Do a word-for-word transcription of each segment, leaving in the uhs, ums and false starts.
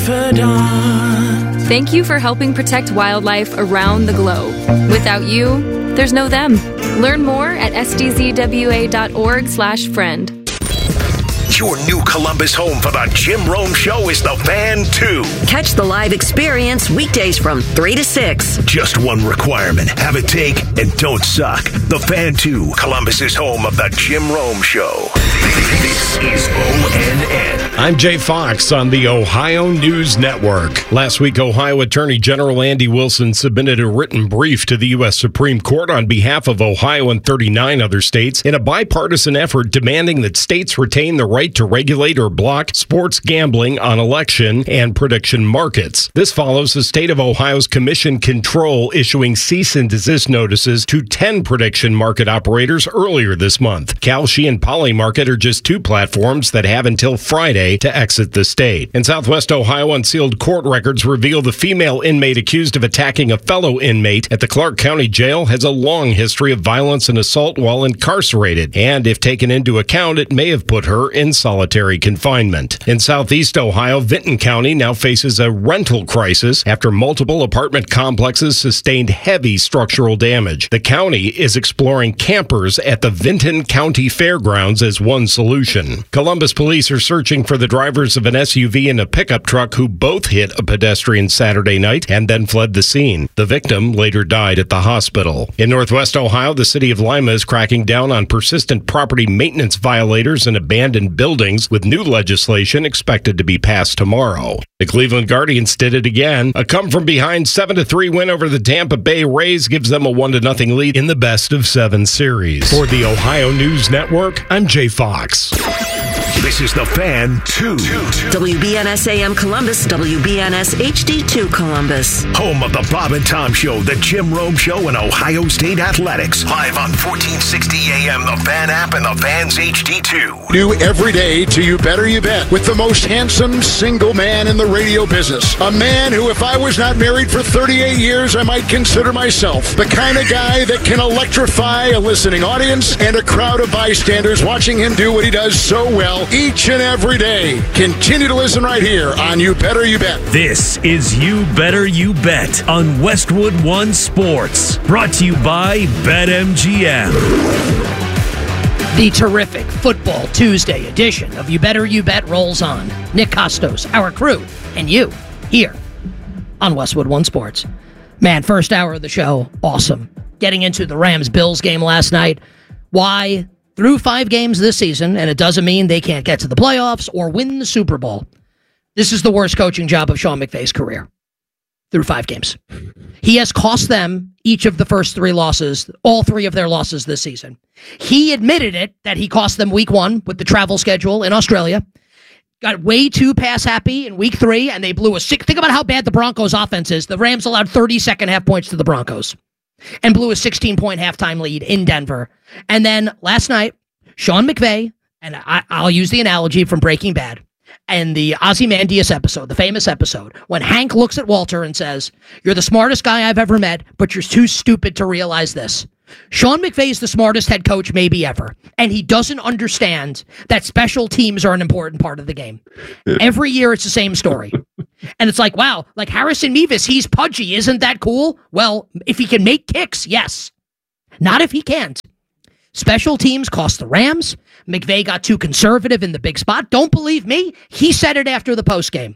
Thank you for helping protect wildlife around the globe. Without you, there's no them. Learn more at s d z w a dot org slash friend. Your new Columbus home for the Jim Rome Show is the Fan two. Catch the live experience weekdays from three to six. Just one requirement. Have a take and don't suck. The Fan two, Columbus's home of the Jim Rome Show. This is O N N. I'm Jay Fox on the Ohio News Network. Last week, Ohio Attorney General Andy Wilson submitted a written brief to the U S Supreme Court on behalf of Ohio and thirty-nine other states in a bipartisan effort demanding that states retain the right to regulate or block sports gambling on election and prediction markets. This follows the state of Ohio's Commission Control issuing cease and desist notices to ten prediction market operators earlier this month. Kalshi and Polymarket are just two platforms that have until Friday to exit the state. In Southwest Ohio, unsealed court records reveal the female inmate accused of attacking a fellow inmate at the Clark County Jail has a long history of violence and assault while incarcerated, and if taken into account, it may have put her in solitary confinement. In Southeast Ohio, Vinton County now faces a rental crisis after multiple apartment complexes sustained heavy structural damage. The county is exploring campers at the Vinton County Fairgrounds as one solution. Columbus police are searching for the drivers of an S U V and a pickup truck who both hit a pedestrian Saturday night and then fled the scene. The victim later died at the hospital. In Northwest Ohio, the city of Lima is cracking down on persistent property maintenance violators in abandoned buildings, with new legislation expected to be passed tomorrow. The Cleveland Guardians did it again. A come-from-behind seven to three win over the Tampa Bay Rays gives them a one to nothing lead in the best of seven series. For the Ohio News Network, I'm Jay Fox. This is the Fan two. W B N S A M Columbus, W B N S H D two Columbus. Home of the Bob and Tom Show, the Jim Rome Show, and Ohio State Athletics. Live on fourteen sixty A M, the Fan app, and the Fan's H D two. New every day to You Better You Bet with the most handsome single man in the radio business. A man who, if I was not married for thirty-eight years, I might consider myself the kind of guy that can electrify a listening audience and a crowd of bystanders watching him do what he does so well each and every day. Continue to listen right here on You Better You Bet. This is You Better You Bet on Westwood One Sports. Brought to you by BetMGM. The terrific Football Tuesday edition of You Better You Bet rolls on. Nick Costos, our crew, and you here on Westwood One Sports. Man, first hour of the show, awesome. Getting into the Rams-Bills game last night. Why? Through five games this season, and it doesn't mean they can't get to the playoffs or win the Super Bowl. This is the worst coaching job of Sean McVay's career. Through five games. He has cost them each of the first three losses, all three of their losses this season. He admitted it, that he cost them week one with the travel schedule in Australia. Got way too pass happy in week three, and they blew a six. Think about how bad the Broncos offense is. The Rams allowed thirty second half points to the Broncos and blew a sixteen point halftime lead in Denver. And then last night, Sean McVay, and I, I'll use the analogy from Breaking Bad, and the Ozymandias episode, the famous episode, when Hank looks at Walter and says, "You're the smartest guy I've ever met, but you're too stupid to realize this." Sean McVay is the smartest head coach maybe ever, and he doesn't understand that special teams are an important part of the game. Every year it's the same story. And it's like, wow, like Harrison Mevis, he's pudgy. Isn't that cool? Well, if he can make kicks, yes. Not if he can't. Special teams cost the Rams. McVay got too conservative in the big spot. Don't believe me? He said it after the postgame.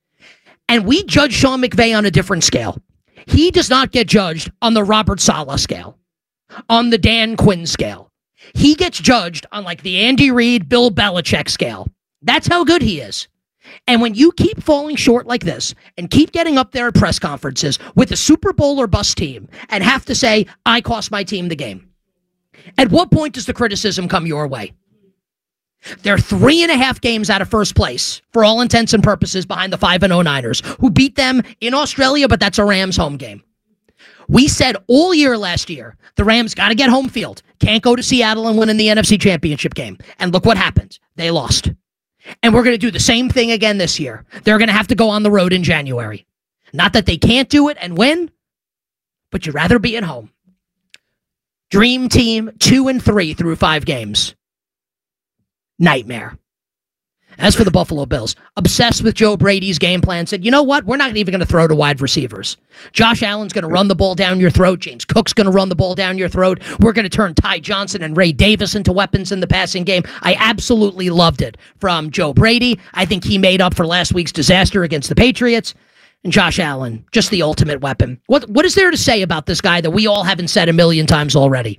And we judge Sean McVay on a different scale. He does not get judged on the Robert Saleh scale, on the Dan Quinn scale. He gets judged on like the Andy Reid, Bill Belichick scale. That's how good he is. And when you keep falling short like this and keep getting up there at press conferences with a Super Bowl or bust team and have to say, I cost my team the game, at what point does the criticism come your way? They're three and a half games out of first place, for all intents and purposes, behind the five and oh Niners, who beat them in Australia, but that's a Rams home game. We said all year last year, the Rams got to get home field. Can't go to Seattle and win in the N F C Championship game. And look what happened. They lost. And we're going to do the same thing again this year. They're going to have to go on the road in January. Not that they can't do it and win, but you'd rather be at home. Dream team, two and three through five games. Nightmare. As for the Buffalo Bills, obsessed with Joe Brady's game plan, said, you know what? We're not even going to throw to wide receivers. Josh Allen's going to run the ball down your throat. James Cook's going to run the ball down your throat. We're going to turn Ty Johnson and Ray Davis into weapons in the passing game. I absolutely loved it from Joe Brady. I think he made up for last week's disaster against the Patriots. And Josh Allen, just the ultimate weapon. What What is there to say about this guy that we all haven't said a million times already?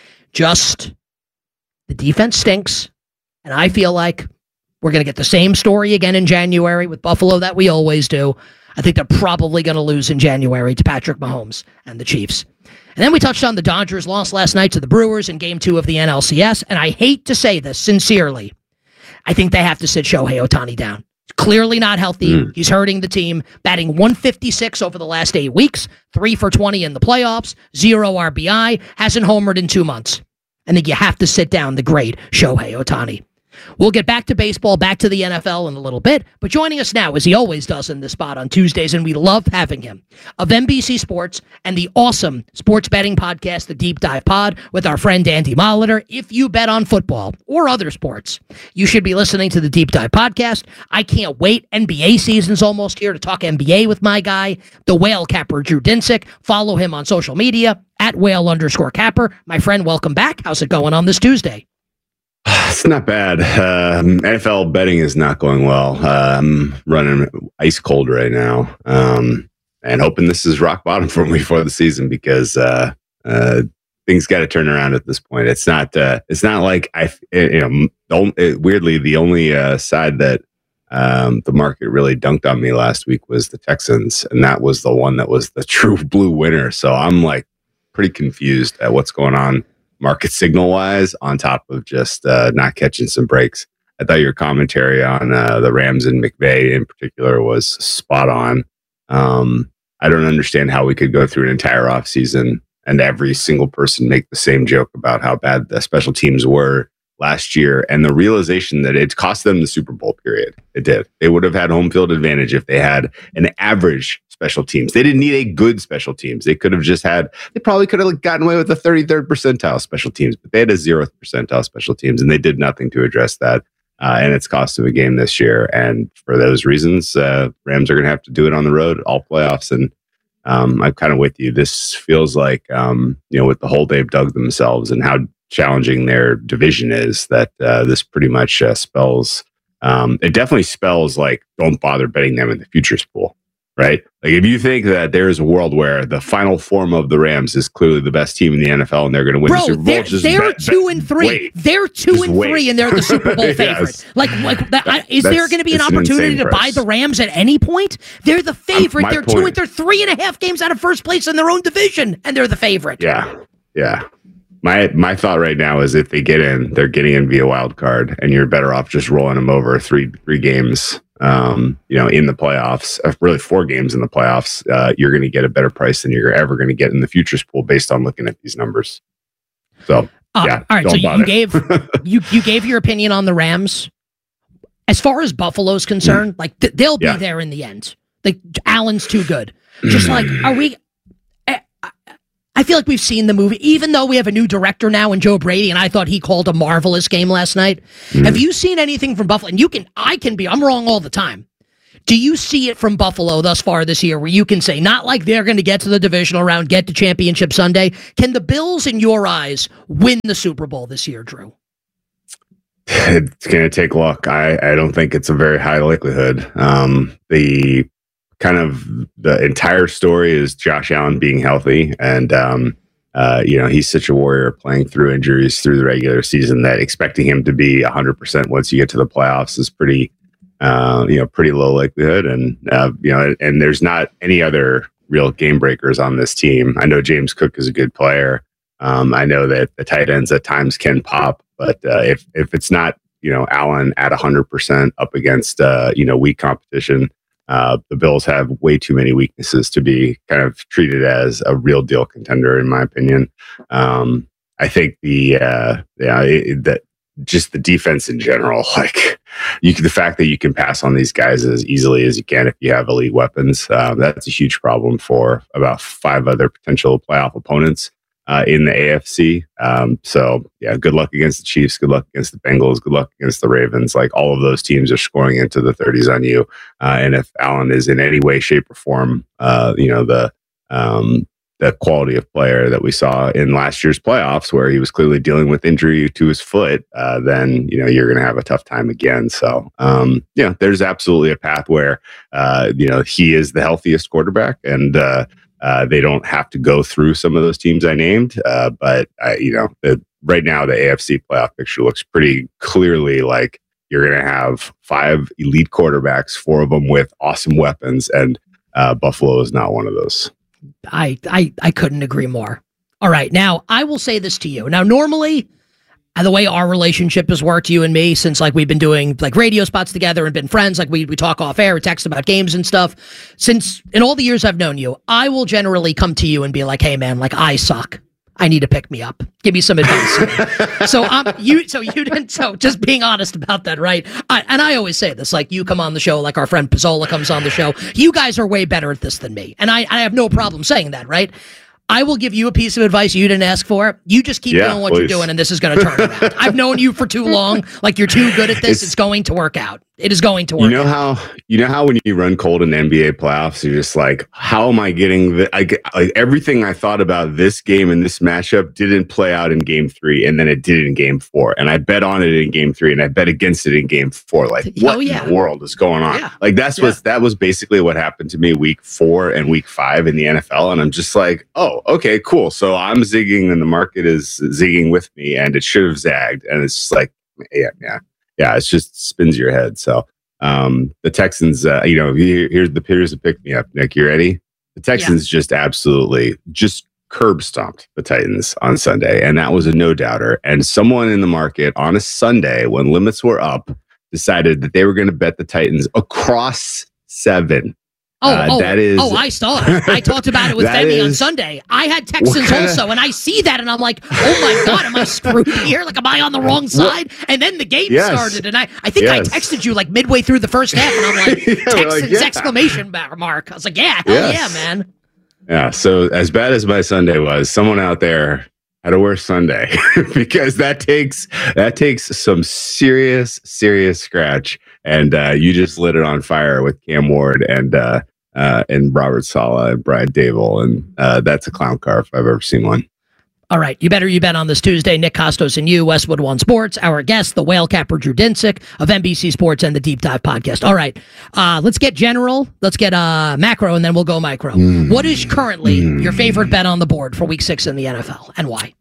Just the defense stinks, and I feel like we're going to get the same story again in January with Buffalo that we always do. I think they're probably going to lose in January to Patrick Mahomes and the Chiefs. And then we touched on the Dodgers' loss last night to the Brewers in Game two of the N L C S, and I hate to say this sincerely. I think they have to sit Shohei Ohtani down. Clearly not healthy. Mm. He's hurting the team. Batting one fifty-six over the last eight weeks, three for twenty in the playoffs, zero R B I, hasn't homered in two months. I think you have to sit down the great Shohei Ohtani. We'll get back to baseball, back to the N F L in a little bit, but joining us now, as he always does in this spot on Tuesdays, and we love having him, of N B C Sports and the awesome sports betting podcast, The Deep Dive Pod, with our friend Andy Molitor. If you bet on football or other sports, you should be listening to the Deep Dive Podcast. I can't wait. N B A season's almost here to talk N B A with my guy, the whale capper, Drew Dinsick. Follow him on social media, at whale underscore capper. My friend, welcome back. How's it going on this Tuesday? It's not bad. Um, N F L betting is not going well. I'm running ice cold right now, um, and hoping this is rock bottom for me for the season because uh, uh, things got to turn around at this point. It's not. Uh, it's not like I. You know, don't, it, weirdly, the only uh, side that um, the market really dunked on me last week was the Texans, and that was the one that was the true blue winner. So I'm like pretty confused at what's going on market signal wise, on top of just uh, not catching some breaks. I thought your commentary on uh, the Rams and McVay in particular was spot on. Um, I don't understand how we could go through an entire offseason and every single person make the same joke about how bad the special teams were last year, and the realization that it cost them the Super Bowl period. It did. They would have had home field advantage if they had an average special teams. They didn't need a good special teams. They could have just had, they probably could have gotten away with a thirty-third percentile special teams, but they had a zeroth percentile special teams, and they did nothing to address that. Uh, and it's cost of a game this year. And for those reasons, uh, Rams are going to have to do it on the road, all playoffs. And um, I'm kind of with you. This feels like, um, you know, with the hole they've dug themselves and how challenging their division is, that uh, this pretty much uh, spells, um, it definitely spells like, don't bother betting them in the futures pool. Right? Like if you think that there is a world where the final form of the Rams is clearly the best team in the N F L and they're going to win Bro, the Super Bowl, they're, just they're bet, two bet, and three. wait. They're two Just and wait. three, and they're the Super Bowl Yes. favorite. Like, like that, I, is there going to be an opportunity an to buy purse. the Rams at any point? They're the favorite. Um, they're point. two and they're three and a half games out of first place in their own division, and they're the favorite. Yeah, yeah. My my thought right now is if they get in, they're getting in via wild card, and you're better off just rolling them over three three games. Um, you know, in the playoffs, uh, really four games in the playoffs, uh, you're going to get a better price than you're ever going to get in the futures pool based on looking at these numbers. So, uh, yeah. All right. So bother. you gave you you gave your opinion on the Rams. As far as Buffalo's concerned, like th- they'll be Yeah. there in the end. Like Allen's too good. Just like, are we? I, I feel like we've seen the movie, even though we have a new director now in Joe Brady, and I thought he called a marvelous game last night. Mm. Have you seen anything from Buffalo? And you can, I can be, I'm wrong all the time. Do you see it from Buffalo thus far this year where you can say, not like they're going to get to the divisional round, get to championship Sunday? Can the Bills, in your eyes, win the Super Bowl this year, Drew? It's going to take luck. I, I don't think it's a very high likelihood. Um, the kind of the entire story is Josh Allen being healthy, and um, uh, you know, he's such a warrior playing through injuries through the regular season that expecting him to be one hundred percent once you get to the playoffs is pretty, uh, you know, pretty low likelihood. And uh, you know, and there's not any other real game breakers on this team. I know James Cook is a good player. Um, I know that the tight ends at times can pop, but uh, if if it's not, you know, Allen at one hundred percent up against uh, you know, weak competition. Uh, the Bills have way too many weaknesses to be kind of treated as a real deal contender, in my opinion. Um, I think the uh, yeah it, that just the defense in general, like you can, the fact that you can pass on these guys as easily as you can if you have elite weapons, um, that's a huge problem for about five other potential playoff opponents. uh, in the A F C. Um, so yeah, good luck against the Chiefs. Good luck against the Bengals. Good luck against the Ravens. Like all of those teams are scoring into the thirties on you. Uh, and if Allen is in any way, shape, or form, uh, you know the um, the quality of player that we saw in last year's playoffs, where he was clearly dealing with injury to his foot, uh, then, you know, you're going to have a tough time again. So, um, yeah, there's absolutely a path where, uh, you know, he is the healthiest quarterback, and uh, uh, they don't have to go through some of those teams I named. Uh, but, uh, you know, the, right now the A F C playoff picture looks pretty clearly like you're going to have five elite quarterbacks, four of them with awesome weapons, and uh, Buffalo is not one of those. I, I I couldn't agree more. All right, now I will say this to you. Now, normally, the way our relationship has worked, you and me, since like we've been doing like radio spots together and been friends, like we we talk off air, text about games and stuff. Since in all the years I've known you, I will generally come to you and be like, "Hey, man, like I suck. I need to pick me up. Give me some advice." so um, you, so you didn't. So just being honest about that, right? I, and I always say this: like you come on the show, like our friend Pizzola comes on the show. You guys are way better at this than me, and I, I have no problem saying that, right? I will give you a piece of advice you didn't ask for. You just keep yeah, doing what please. you're doing, and this is going to turn around. I've known you for too long. Like you're too good at this. It's, it's going to work out. It is going to work. You know out. how you know how when you run cold in the N B A playoffs, you're just like, how am I getting the? I get, like everything I thought about this game and this matchup didn't play out in Game Three, and then it did in Game Four, and I bet on it in Game Three, and I bet against it in Game Four. Like, what oh, yeah. in the world is going on? Yeah. Like that's yeah. what that was basically what happened to me Week Four and Week Five in the N F L, and I'm just like, oh, okay, cool. So I'm zigging, and the market is zigging with me, and it should have zagged, and it's just like, yeah, yeah. Yeah, it's just spins your head. So um, the Texans, uh, you know, here, here's the here's the pick me up, Nick. You ready? The Texans yeah. just absolutely just curb stomped the Titans on Sunday, and that was a no doubter. And someone in the market on a Sunday when limits were up decided that they were going to bet the Titans across seven. Oh, uh, oh, that is, oh, I saw it. I talked about it with Femi is, on Sunday. I had Texans kinda, also, and I see that, and I'm like, oh my God, am I screwed here? Like, am I on the wrong side? What? And then the game yes. started, and I, I think yes. I texted you like midway through the first half, and I'm like, yeah, Texans like, yeah. exclamation mark. I was like, yeah, hell yes. yeah, man. Yeah, so as bad as my Sunday was, someone out there had a worse Sunday because that takes that takes some serious, serious scratch. And uh, you just lit it on fire with Cam Ward and uh, uh, and Robert Saleh and Brian Dable, and uh, that's a clown car if I've ever seen one. All right, you better you bet on this Tuesday. Nick Kostos and you, Westwood One Sports. Our guest, the whale capper Drew Dinsick of N B C Sports and the Deep Dive Podcast. All right, uh, let's get general, let's get uh, macro, and then we'll go micro. Mm. What is currently mm. your favorite bet on the board for Week Six in the N F L, and why?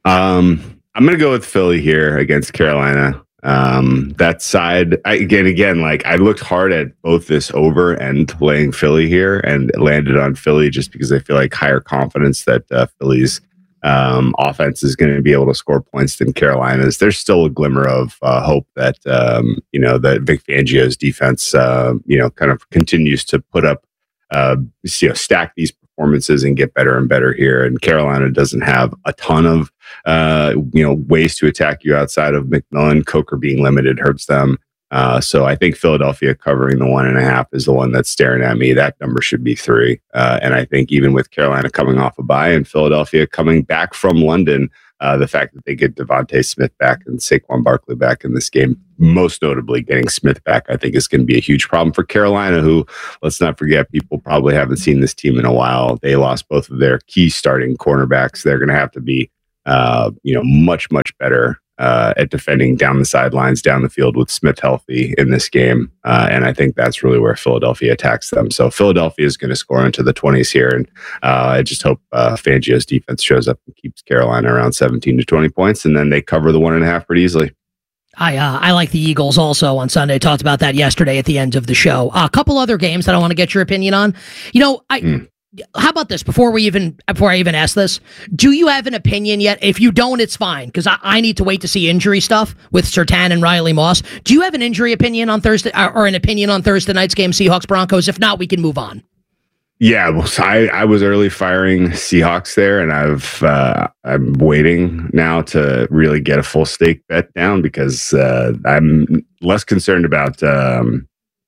Um, I'm going to go with Philly here against Carolina. Um, that side, I, again, again, like I looked hard at both this over and playing Philly here, and landed on Philly just because I feel like higher confidence that uh, Philly's um, offense is going to be able to score points than Carolina's. There's still a glimmer of uh, hope that um, you know that Vic Fangio's defense, uh, you know, kind of continues to put up, uh, you know, stack these performances and get better and better here. And Carolina doesn't have a ton of uh, you know, ways to attack you outside of McMillan. Coker being limited hurts them. Uh, so I think Philadelphia covering the one and a half is the one that's staring at me. That number should be three. Uh, and I think even with Carolina coming off a bye and Philadelphia coming back from London, uh, the fact that they get Devontae Smith back and Saquon Barkley back in this game, most notably getting Smith back, I think is going to be a huge problem for Carolina, who, let's not forget, people probably haven't seen this team in a while. They lost both of their key starting cornerbacks. They're going to have to be Uh, you know, much, much better uh, at defending down the sidelines, down the field with Smith healthy in this game. Uh, and I think that's really where Philadelphia attacks them. So Philadelphia is going to score into the twenties here. And uh, I just hope uh, Fangio's defense shows up and keeps Carolina around seventeen to twenty points. And then they cover the one and a half pretty easily. I uh, I like the Eagles also on Sunday. Talked about that yesterday at the end of the show. Uh, a couple other games that I want to get your opinion on. You know, I... Mm. How about this? Before we even, before I even ask this, do you have an opinion yet? If you don't, it's fine, because I, I need to wait to see injury stuff with Surtain and Riley Moss. Do you have an injury opinion on Thursday, or, or an opinion on Thursday night's game, Seahawks Broncos? If not, we can move on. Yeah, well, so I, I was early firing Seahawks there, and I've uh, I'm waiting now to really get a full stake bet down because uh, I'm less concerned about. Um,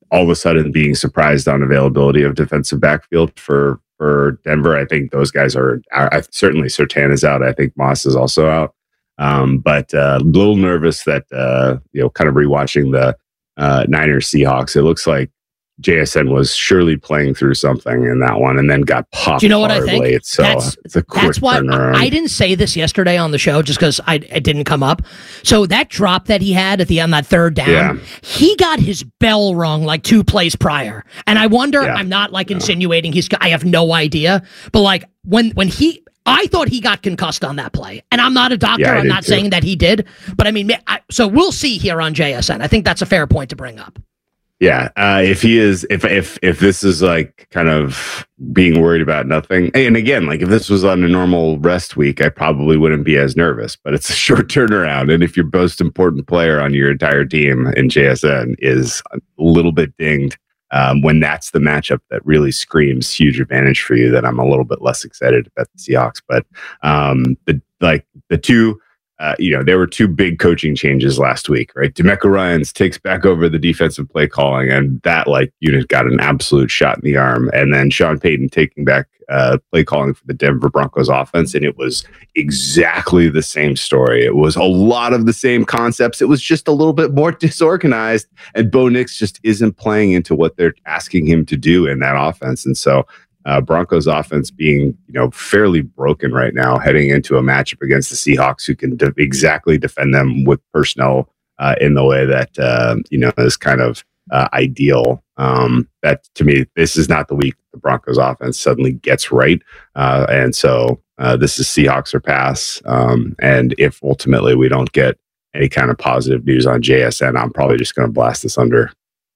all of a sudden being surprised on availability of defensive backfield for for Denver. I think those guys are, I, certainly Surtain is out. I think Moss is also out. Um, but uh, a little nervous that, uh, you know, kind of rewatching the uh, Niners Seahawks, it looks like J S N was surely playing through something in that one and then got popped. Do you know what I think? Late, so that's, it's a quick that's why turnaround. I didn't say this yesterday on the show just because I it didn't come up. So that drop that he had at the on that third down, Yeah. he got his bell rung like two plays prior. And I wonder, Yeah. I'm not like insinuating he's, I have no idea, but like when when he, I thought he got concussed on that play. And I'm not a doctor. Yeah, I I'm did not too. saying that he did. But I mean, I, so we'll see here on J S N. I think that's a fair point to bring up. Yeah, uh, if he is, if if if this is like kind of being worried about nothing, and again, like if this was on a normal rest week, I probably wouldn't be as nervous. But it's a short turnaround, and if your most important player on your entire team in J S N is a little bit dinged, um, when that's the matchup that really screams huge advantage for you, then I'm a little bit less excited about the Seahawks. But um, the like the two. Uh, you know, there were two big coaching changes last week, right? DeMeco Ryans takes back over the defensive play calling, and that like unit got an absolute shot in the arm. And then Sean Payton taking back uh, play calling for the Denver Broncos offense, and it was exactly the same story. It was a lot of the same concepts. It was just a little bit more disorganized, and Bo Nix just isn't playing into what they're asking him to do in that offense. And so Uh, Broncos offense being, you know, fairly broken right now, heading into a matchup against the Seahawks, who can de- exactly defend them with personnel uh, in the way that uh, you know is kind of uh, ideal. Um, that to me, this is not the week the Broncos offense suddenly gets right, uh, and so uh, this is Seahawks or pass. Um, and if ultimately we don't get any kind of positive news on J S N, I'm probably just going to blast this under.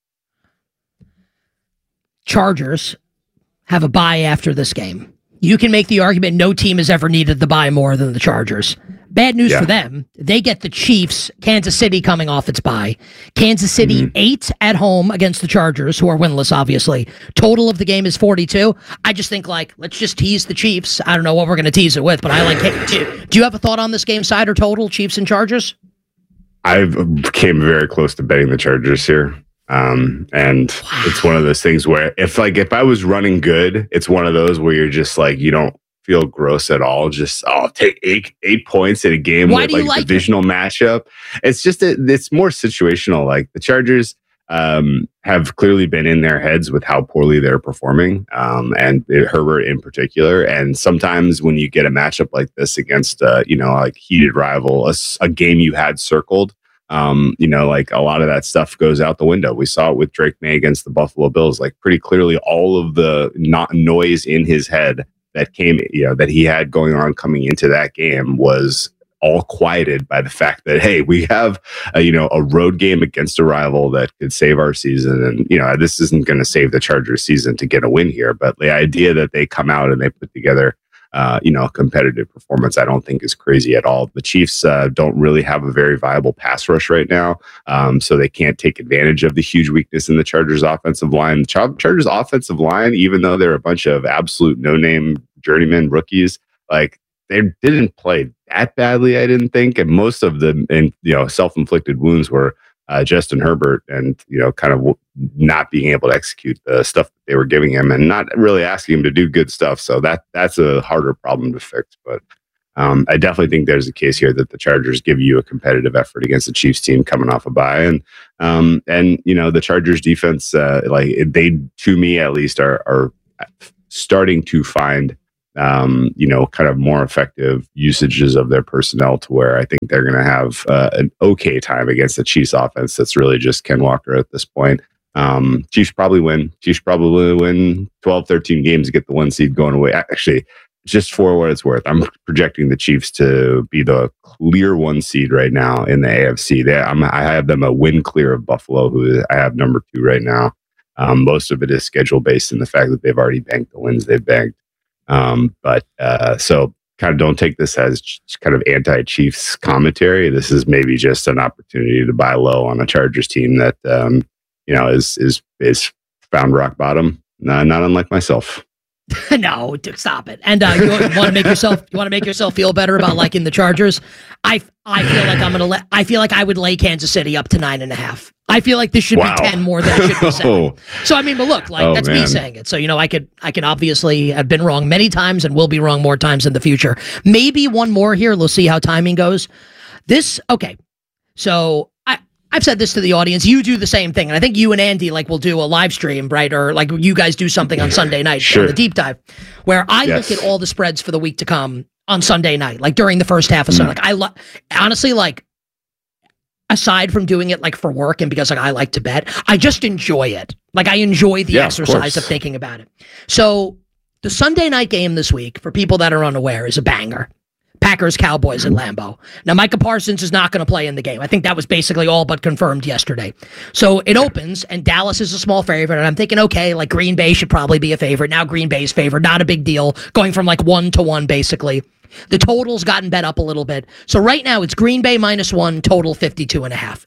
Chargers have a bye after this game. You can make the argument no team has ever needed the bye more than the Chargers. Bad news Yeah. for them. They get the Chiefs, Kansas City coming off its bye. Kansas City Mm-hmm. eight at home against the Chargers, who are winless, obviously. Total of the game is forty-two. I just think, like, let's just tease the Chiefs. I don't know what we're going to tease it with, but I like it. Do you have a thought on this game side or total, Chiefs and Chargers? I came very close to betting the Chargers here. Um, and wow. It's one of those things where if like, if I was running good, it's one of those where you're just like, you don't feel gross at all. Just, oh, take eight, eight points in a game Why with do you like, like divisional it? matchup. It's just, a, it's more situational. Like the Chargers, um, have clearly been in their heads with how poorly they're performing. Um, and Herbert in particular. And sometimes when you get a matchup like this against, uh, you know, like heated rival, a, a game you had circled, Um, you know, like a lot of that stuff goes out the window. We saw it with Drake May against the Buffalo Bills. Like pretty clearly, all of the not noise in his head that came, you know, that he had going on coming into that game was all quieted by the fact that, hey, we have a, you know, a road game against a rival that could save our season. And, you know, this isn't going to save the Chargers season to get a win here, but the idea that they come out and they put together Uh, you know, a competitive performance, I don't think is crazy at all. The Chiefs uh, don't really have a very viable pass rush right now, um, so they can't take advantage of the huge weakness in the Chargers offensive line. The Char- Chargers offensive line, even though they're a bunch of absolute no-name journeyman rookies, like they didn't play that badly, I didn't think, and most of the and you know self-inflicted wounds were Uh, Justin Herbert and, you know, kind of w- not being able to execute the stuff that they were giving him and not really asking him to do good stuff. So that that's a harder problem to fix. But um, I definitely think there's a case here that the Chargers give you a competitive effort against the Chiefs team coming off a bye. And, um, and you know, the Chargers defense, uh, like they, to me at least, are, are starting to find Um, you know, kind of more effective usages of their personnel to where I think they're going to have uh, an okay time against the Chiefs offense. That's really just Ken Walker at this point. Um, Chiefs probably win. Chiefs probably win twelve, thirteen games to get the one seed going away. Actually, just for what it's worth, I'm projecting the Chiefs to be the clear one seed right now in the A F C. They, I'm, I have them a win clear of Buffalo, who I have number two right now. Um, most of it is schedule based in the fact that they've already banked the wins they've banked. Um, but, uh, so kind of don't take this as kind of anti-Chiefs commentary. This is maybe just an opportunity to buy low on a Chargers team that, um, you know, is, is, is found rock bottom. Not, not unlike myself. No, stop it. And uh, you want to make yourself you want to make yourself feel better about liking the Chargers. I I feel like I'm gonna let. I feel like I would lay Kansas City up to nine and a half. I feel like this should wow. be ten more than it should be seven. So I mean, but look, like oh, that's man. me saying it. So you know, I could I can obviously have been wrong many times and will be wrong more times in the future. Maybe one more here. We'll see how timing goes. This okay. So I. I've said this to the audience. You do the same thing. And I think you and Andy like will do a live stream, right? Or like you guys do something on Sunday night sure. on the deep dive where I yes. look at all the spreads for the week to come on Sunday night, like during the first half of Sunday. Mm. Like I lo- honestly, like aside from doing it like for work and because like I like to bet, I just enjoy it. Like I enjoy the yeah, exercise of, of thinking about it. So the Sunday night game this week, for people that are unaware, is a banger. Packers, Cowboys at Lambeau. Now, Micah Parsons is not going to play in the game. I think that was basically all but confirmed yesterday. So it opens, and Dallas is a small favorite, and I'm thinking, okay, like Green Bay should probably be a favorite. Now Green Bay's favored, not a big deal, going from like one to one, basically. The total's gotten bet up a little bit. So right now, it's Green Bay minus one, total fifty-two and a half.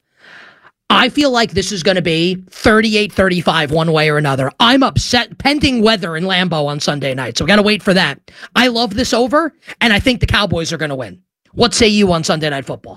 I feel like this is going to be thirty-eight thirty-five one way or another. I'm upset, pending weather in Lambeau on Sunday night, so we got to wait for that. I love this over, and I think the Cowboys are going to win. What say you on Sunday Night Football?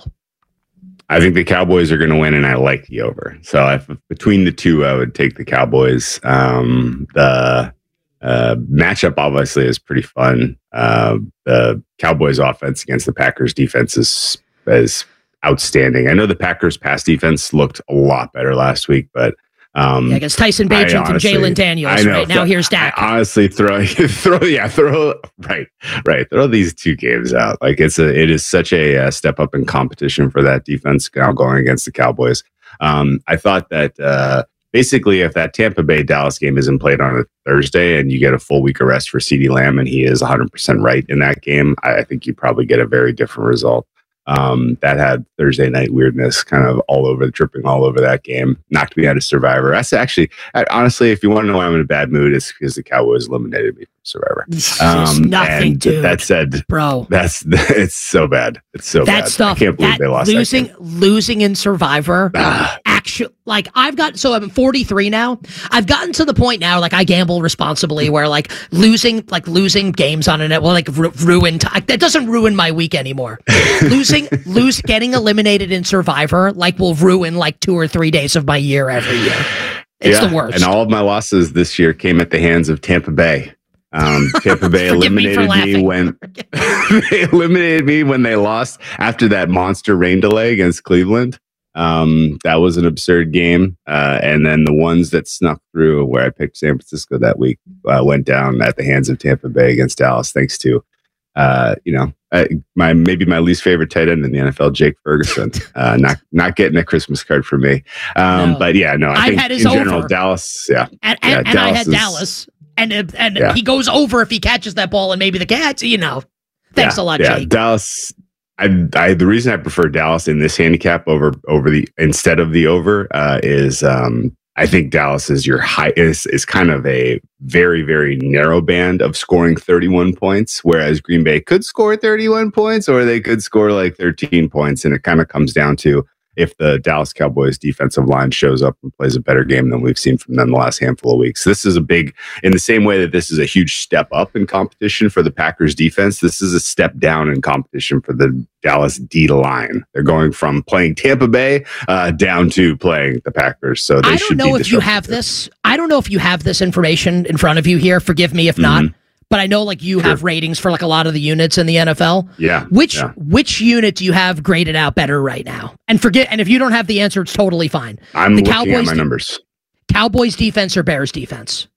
I think the Cowboys are going to win, and I like the over. So if, between the two, I would take the Cowboys. Um, the uh, matchup, obviously, is pretty fun. Uh, the Cowboys offense against the Packers defense is is outstanding. I know the Packers' pass defense looked a lot better last week, but um, yeah, against Tyson Bagent and Jalen Daniels. Know, right now, here's Dak. I honestly, throw, throw, yeah, throw, right, right, throw these two games out. Like it's a, it is such a uh, step up in competition for that defense now going against the Cowboys. Um, I thought that uh, basically, if that Tampa Bay Dallas game isn't played on a Thursday and you get a full week of rest for CeeDee Lamb and he is one hundred percent right in that game, I, I think you probably get a very different result. Um, that had Thursday night weirdness kind of all over, tripping all over that game. Knocked me out of Survivor. That's actually, I, honestly, if you want to know why I'm in a bad mood, it's because the Cowboys eliminated me from Survivor. Um, nothing, and dude. That said, bro, that's it's so bad. It's so that bad. Stuff, I can't believe they lost losing, that game. Losing in Survivor. Actually, like I've got, so I'm forty-three now. I've gotten to the point now, like I gamble responsibly, where like losing, like losing games on it will like ru- ruin. T- that doesn't ruin my week anymore. losing, lose, getting eliminated in Survivor like will ruin like two or three days of my year every year. It's yeah, the worst. And all of my losses this year came at the hands of Tampa Bay. Um, Tampa Bay eliminated me, me when they eliminated me when they lost after that monster rain delay against Cleveland. Um, that was an absurd game. Uh, and then the ones that snuck through where I picked San Francisco that week uh, went down at the hands of Tampa Bay against Dallas, thanks to, uh, you know, uh, my maybe my least favorite tight end in the N F L, Jake Ferguson. Uh, not not getting a Christmas card for me. Um, no. But yeah, no, I, I think had his in general, over. Dallas, yeah. And, and, yeah, and Dallas I had is, Dallas. And and yeah. he goes over if he catches that ball and maybe the catch, you know. Thanks yeah, a lot, yeah. Jake. Dallas. I, I the reason I prefer Dallas in this handicap over over the instead of the over uh, is um, I think Dallas is your high is is kind of a very very narrow band of scoring thirty-one points, whereas Green Bay could score thirty-one points or they could score like thirteen points, and it kind of comes down to if the Dallas Cowboys defensive line shows up and plays a better game than we've seen from them the last handful of weeks. This is a big, in the same way that this is a huge step up in competition for the Packers defense, this is a step down in competition for the Dallas D-line. They're going from playing Tampa Bay uh, down to playing the Packers. So they I should don't know be if you have this. I don't know if you have this information in front of you here. Forgive me if not. Mm-hmm. But I know like you sure. have ratings for like a lot of the units in the N F L. Yeah. Which yeah. which unit do you have graded out better right now? And forget and if you don't have the answer, it's totally fine. I'm the looking Cowboys at my de- numbers. Cowboys defense or Bears defense?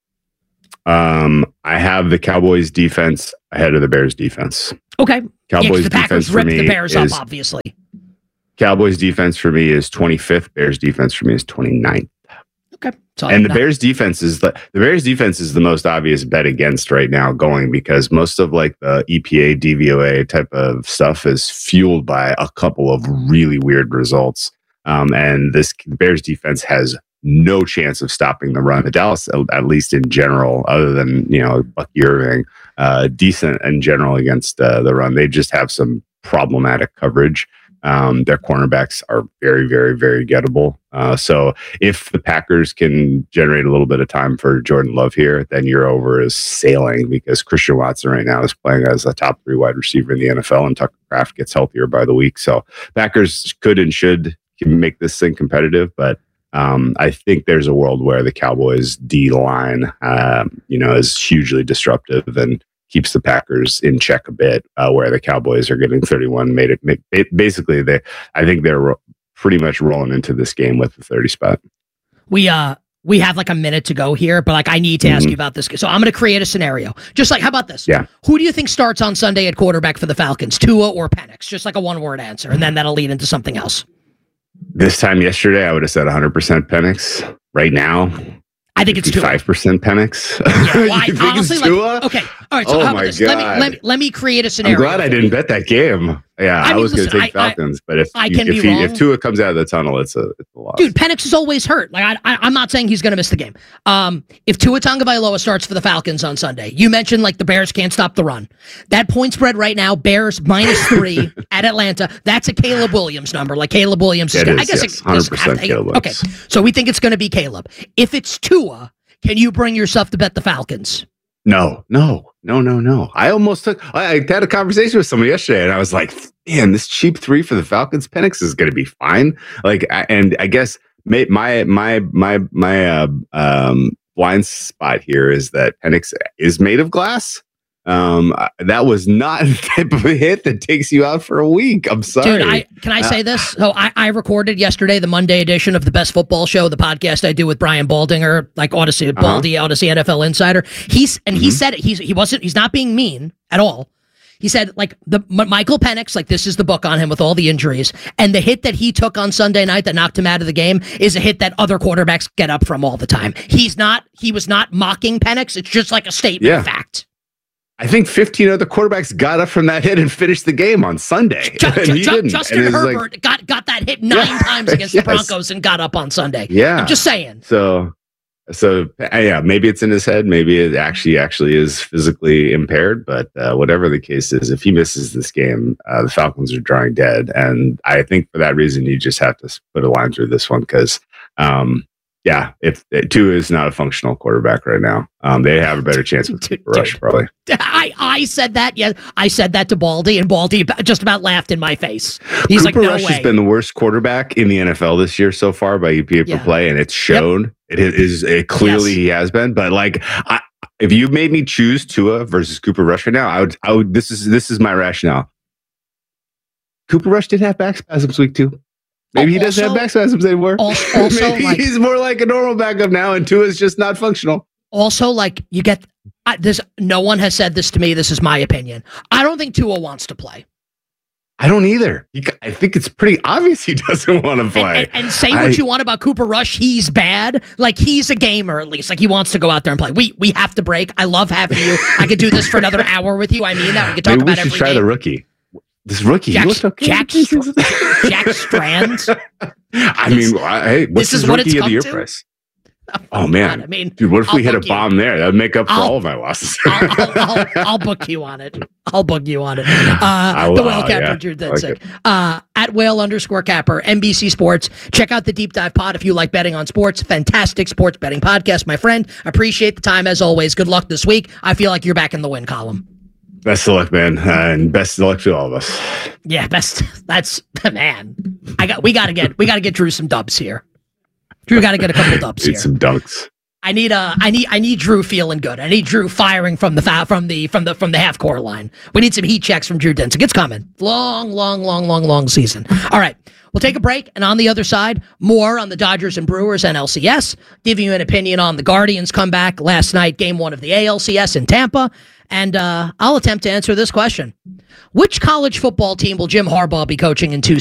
Um, I have the Cowboys defense ahead of the Bears defense. Okay. Cowboys yeah, the Packers defense for ripped me the Bears is, up, obviously. Cowboys defense for me is twenty-fifth. Bears defense for me is twenty-ninth. Okay. So and the that. Bears defense is the the Bears defense is the most obvious bet against right now going because most of like the E P A, D V O A type of stuff is fueled by a couple of really weird results. Um, and this Bears defense has no chance of stopping the run. The Dallas, at least in general, other than, you know, Bucky Irving, uh, decent in general against uh, the run. They just have some problematic coverage. Um, their cornerbacks are very, very, very gettable. Uh, so if the Packers can generate a little bit of time for Jordan Love here, then your over is sailing because Christian Watson right now is playing as a top three wide receiver in the N F L, and Tucker Kraft gets healthier by the week. So Packers could and should make this thing competitive, but um, I think there's a world where the Cowboys D line, um, you know, is hugely disruptive and keeps the Packers in check a bit, uh, where the Cowboys are getting thirty-one. Made it, made, basically, they I think they're ro- pretty much rolling into this game with the thirty spot. We uh we have like a minute to go here, but like I need to mm-hmm. ask you about this. So I'm going to create a scenario. Just like, how about this? Yeah. Who do you think starts on Sunday at quarterback for the Falcons, Tua or Penix? Just like a one word answer, and then that'll lead into something else. This time yesterday, I would have said one hundred percent Penix. Right now, I think it's Tua. five percent Penix. Yeah, well, I, you think honestly, it's Tua? Like, okay, all right. So oh how about my this? God. Let me, let me let me create a scenario. I'm glad I didn't bet that game. Yeah, I, I mean, was going to take I, Falcons, I, but if I you, can if, be he, wrong. if Tua comes out of the tunnel, it's a, it's a loss. Dude, Penix is always hurt. Like I, I, I'm not saying he's going to miss the game. Um, if Tua Tagovailoa starts for the Falcons on Sunday, you mentioned like the Bears can't stop the run. That point spread right now, Bears minus three at Atlanta. That's a Caleb Williams number. Like Caleb Williams, is, is, is I guess yes, it one hundred percent Caleb Williams. Okay, so we think it's going to be Caleb. If it's Tua, can you bring yourself to bet the Falcons? No, no, no, no, no. I almost took, I, I had a conversation with somebody yesterday and I was like, man, this cheap three for the Falcons, Penix is going to be fine. Like, I, and I guess my, my, my, my, my uh, um, blind spot here is that Penix is made of glass. Um, that was not the type of a hit that takes you out for a week. I'm sorry. Dude, I, can I say this? So I, I recorded yesterday the Monday edition of the Best Football Show, the podcast I do with Brian Baldinger, like Odyssey, uh-huh. Baldy, Odyssey N F L Insider. He's and mm-hmm. he said it. He's he wasn't. He's not being mean at all. He said like the M- Michael Penix, like this is the book on him with all the injuries, and the hit that he took on Sunday night that knocked him out of the game is a hit that other quarterbacks get up from all the time. He's not. He was not mocking Penix. It's just like a statement yeah. of fact. I think fifteen other quarterbacks got up from that hit and finished the game on Sunday. Ju- and he Ju- didn't. Justin and Herbert like, got, got that hit nine yeah, times against yes. the Broncos and got up on Sunday. Yeah. I'm just saying. So, so yeah, maybe it's in his head. Maybe it actually actually is physically impaired. But uh, whatever the case is, if he misses this game, uh, the Falcons are drawing dead. And I think for that reason, you just have to put a line through this one because um, yeah, if Tua is not a functional quarterback right now, um, they have a better chance with dude, Rush, dude. probably. I, I said that. Yeah, I said that to Baldy, and Baldy just about laughed in my face. He's Cooper like, no Rush way. has been the worst quarterback in the N F L this year so far by E P A per Yeah. play, and it's shown. Yep. It is it clearly yes. he has been. But like, I, if you made me choose Tua versus Cooper Rush right now, I would. I would. This is this is my rationale. Cooper Rush did have back spasms week two. Maybe he doesn't have back spasms anymore. Also, also Maybe like, he's more like a normal backup now, and Tua is just not functional. Also, like you get I, this. No one has said this to me. This is my opinion. I don't think Tua wants to play. I don't either. He, I think it's pretty obvious he doesn't want to play. And, and, and say what I, you want about Cooper Rush, he's bad. Like he's a gamer at least. Like he wants to go out there and play. We we have to break. I love having you. I could do this for another hour with you. I mean that we could talk maybe about we should every try game. the rookie. This rookie, Jack, he looked okay. Jack, Str- Jack Strand. I mean, I, hey, what's this is his what rookie it's of come the year to? price? Oh, oh man, God, I mean, dude, what if I'll we hit a book bomb you. there? That would make up for I'll, all of my losses. I'll, I'll, I'll, I'll book you on it. I'll book you on it. Uh, the Whale Capper, yeah. Drew Dinsick. Uh, at Whale underscore Capper, N B C Sports. Check out the Deep Dive Pod if you like betting on sports. Fantastic sports betting podcast, my friend. Appreciate the time as always. Good luck this week. I feel like you're back in the win column. Best of luck, man, uh, and best of luck to all of us. Yeah, best. That's man. I got. We got to get. We got to get Drew some dubs here. Drew got to get a couple dubs Need here. some dunks. I need uh I need I need Drew feeling good. I need Drew firing from the fa- from the from the from the half court line. We need some heat checks from Drew Dinsick. It's coming. Long, long, long, long, long season. All right. We'll take a break, and on the other side, more on the Dodgers and Brewers and L C S, giving you an opinion on the Guardians comeback last night, game one of the A L C S in Tampa, and uh, I'll attempt to answer this question. Which college football team will Jim Harbaugh be coaching in two